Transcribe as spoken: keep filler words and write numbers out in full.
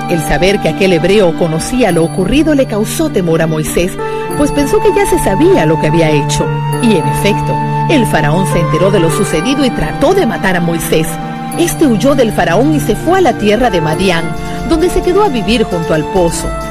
El saber que aquel hebreo conocía lo ocurrido le causó temor a Moisés, pues pensó que ya se sabía lo que había hecho. Y en efecto, el faraón se enteró de lo sucedido y trató de matar a Moisés. Este huyó del faraón y se fue a la tierra de Madián, donde se quedó a vivir junto al pozo.